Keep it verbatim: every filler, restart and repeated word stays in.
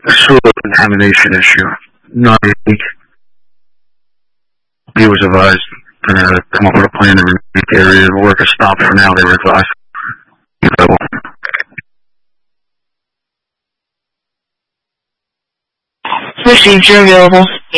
a soil contamination issue. Not unique. He was advised to come up with a plan to remediate the area. The work is stopped for now, they were advised. Procedure available.